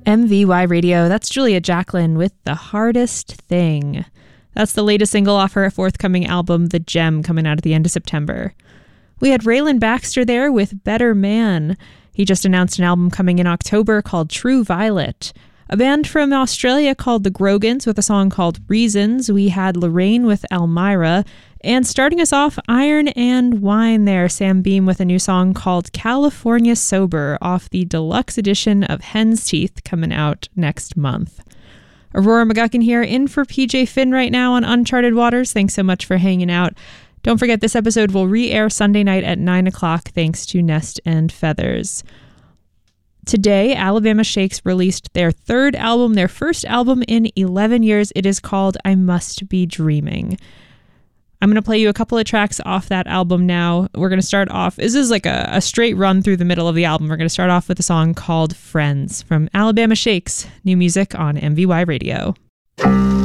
MVY Radio, that's Julia Jacklin with The Hardest Thing. That's the latest single off her forthcoming album, The Gem, coming out at the end of September. We had Raylan Baxter there with Better Man. He just announced an album coming in October called True Violet. A band from Australia called The Grogans with a song called Reasons. We had Lorraine with Elmira. And starting us off, Iron and Wine there, Sam Beam with a new song called California Sober off the deluxe edition of Hen's Teeth coming out next month. Aurora McGuckin here, in for PJ Finn right now on Uncharted Waters. Thanks so much for hanging out. Don't forget, this episode will re-air Sunday night at 9 o'clock thanks to Nest and Feathers. Today, Alabama Shakes released their third album, their first album in 11 years. It is called I Must Be Dreaming. I'm going to play you a couple of tracks off that album now. We're going to start off, this is like a straight run through the middle of the album. We're going to start off with a song called Friends from Alabama Shakes. New music on MVY Radio.